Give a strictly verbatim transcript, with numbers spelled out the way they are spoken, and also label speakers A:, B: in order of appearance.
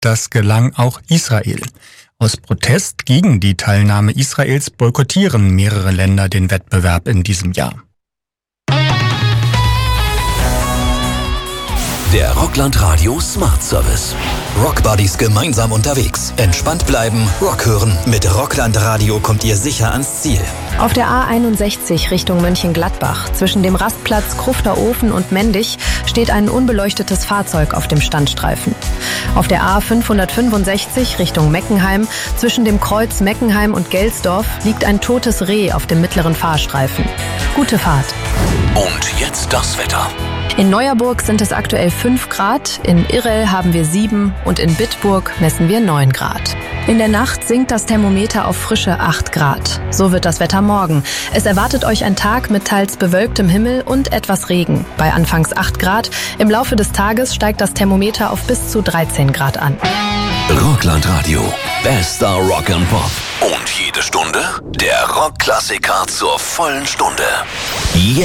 A: Das gelang auch Israel. Aus Protest gegen die Teilnahme Israels boykottieren mehrere Länder den Wettbewerb in diesem Jahr.
B: Der Rockland Radio Smart Service. Rockbuddies gemeinsam unterwegs. Entspannt bleiben, Rock hören. Mit Rockland Radio kommt ihr sicher ans Ziel.
C: Auf der A einundsechzig Richtung Mönchengladbach, zwischen dem Rastplatz Krufter Ofen und Mendig, steht ein unbeleuchtetes Fahrzeug auf dem Standstreifen. Auf der A fünfhundertfünfundsechzig Richtung Meckenheim, zwischen dem Kreuz Meckenheim und Gelsdorf, liegt ein totes Reh auf dem mittleren Fahrstreifen. Gute Fahrt.
B: Und jetzt das Wetter.
C: In Neuerburg sind es aktuell fünf Grad, in Irrel haben wir sieben und in Bitburg messen wir neun Grad. In der Nacht sinkt das Thermometer auf frische acht Grad. So wird das Wetter morgen. Es erwartet euch ein Tag mit teils bewölktem Himmel und etwas Regen. Bei anfangs acht Grad. Im Laufe des Tages steigt das Thermometer auf bis zu dreizehn Grad an.
B: Rockland Radio. Bester Rock and Pop. Und jede Stunde der Rockklassiker zur vollen Stunde.